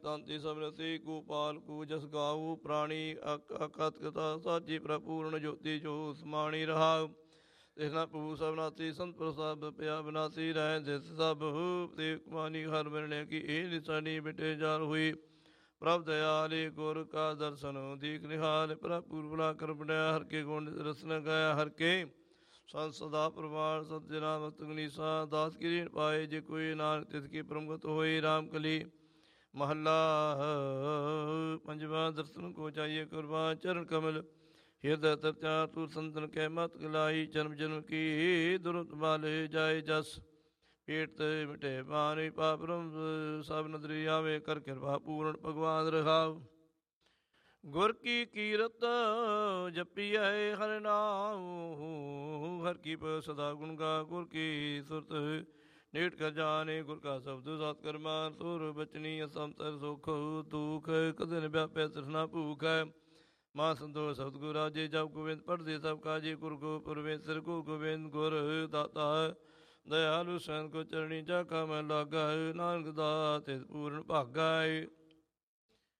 ਤਾਂਤੀ ਸਮਰਤੀ ਗੋਪਾਲ ਕੂ ਜਸ ਗਾਊ ਪ੍ਰਾਣੀ ਅਕਤ ਕਥਾ ਸਾਜੀ ਪ੍ਰਪੂਰਨ ਜੋਤੀ ਜੋ ਸਮਾਣੀ ਰਹਾਉ ਤਿਸਨਾ ਪੂ ਸਭਨਾਤੀ ਸੰਤ ਪ੍ਰਸਾਦ ਪਿਆ ਬਨਾਤੀ ਰਹਿ ਜਿਸ ਸਭ ਤੇ ਕੁਮਾਨੀ ਹਰ ਮਿਲਣੇ ਕੀ ਇਹ ਨਿਸ਼ਾਨੀ ਬਿਟੇ ਜਾਲ ਹੋਈ ਪ੍ਰਭ ਦਇਆਲੇ ਗੁਰ ਕਾ ਦਰਸ਼ਨ ਦੀਖ ਨਿਹਾਲ ਪ੍ਰਭ ਪੂਰਬਲਾ ਕਰ ਬਣਿਆ ਹਰ ਕੇ ਗੁਣ ਰਸਨ ਗਾਇਆ ਹਰ ਕੇ ਸੰਤ ਸਦਾ ਪ੍ਰਵਾਰ ਸਤਿ ਮਸਤਕ ਨੀਸਾ ਦਾਸ ਕਿਰੀਨ ਪਾਏ ਜੇ ਕੋਈ ਨਾਨਕ ਤਿਸ ਕੀ ਪ੍ਰਮਗਤ ਹੋਈ ਰਾਮ ਕਲੀ ਮਹੱਲਾ ਪੰਜਵਾ ਦਰਸ਼ਨ ਕੋ ਚਾਹੀਏ ਕੁਰਬਾਨ ਚਰਨ ਕਮਲ ਹਿਰਦੈ ਤਰਚਾ ਤੂਰ ਸੰਤਨ ਕੈ ਮਤ ਗਲਾਈ ਜਨਮ ਜਨਮ ਕੀ ਦੁਰਤ ਮਾਲੇ ਜਾਏ ਜਸ ਪੇਟ ਤੇ ਮਿਟੇ ਮਾਰੇ ਪਾਪ ਰਮ ਸਭ ਨਦਰੀ ਆਵੇ ਕਰ ਕਿਰਪਾ ਪੂਰਨ ਭਗਵਾਨ ਰਹਾਉ ਗੁਰ ਕੀ ਕੀਰਤ ਜਪੀਐ ਹਰਿ ਨਾਮ ਹਰ ਕੀ ਸਦਾ ਗੁਣ ਗਾ ਗੁਰ ਕੀ ਸੁਰਤ ਨੇਟ ਕਰ ਜਾਣੇ ਗੁਰ ਕਾ ਸ਼ਬਦ ਸਤ ਕਰਮਾਨ ਸੁਰ ਬਚਨੀ ਅਸੰਤਰ ਸੁਖ ਦੁਖ ਕਦੇ ਨ ਵਿਆਪੈ ਤ੍ਰਿਸ਼ਨਾ ਭੂਖ ਹੈ ਮਾਂ ਸੰਤੋਖ ਸਤਿਗੁਰ ਰਾਜੇ ਜਪ ਗੋਬਿੰਦ ਪੜ੍ਹਦੇ ਸਭ ਕਾਜੇ ਗੁਰ ਗੋ ਪਰਮੇਸ਼ਰ ਗੁਰ ਗੋਬਿੰਦ ਗੁਰ ਦਾਤਾ ਦਇਆਲੂ ਸੈਨ ਕੋ ਚਰਣੀ ਜਾ ਕਾ ਮੈਂ ਲਾਗਾ ਨਾਨਕ ਦਾਤੇ ਪੂਰਨ ਭਾਗਾ